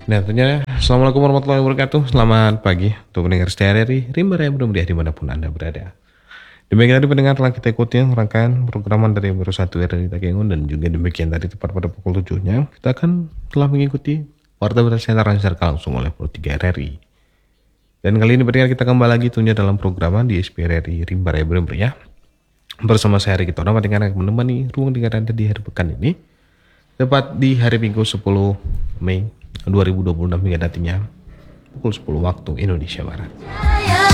Nah, tentunya Assalamualaikum warahmatullahi wabarakatuh. Selamat pagi untuk pendengar setia RRI Rimba Raya Bermeriah dimanapun Anda berada. Demikian tadi pendengar telah kita ikuti rangkaian programan dari Baru 1 RRI Takengon, dan juga demikian tadi tepat pada pukul 7-nya kita akan telah mengikuti Warta Berita Siaran secara langsung oleh Pro 3 RRI. Dan kali ini pendengar kita kembali lagi tentunya dalam programan di SPRRI Rimba Raya Bermeriah bersama saya Riki Tona yang akan menemani ruang dengar Anda di hari pekan ini, tepat di hari Minggu 10 Mei 2026 hingga nantinya pukul 10 waktu Indonesia Barat.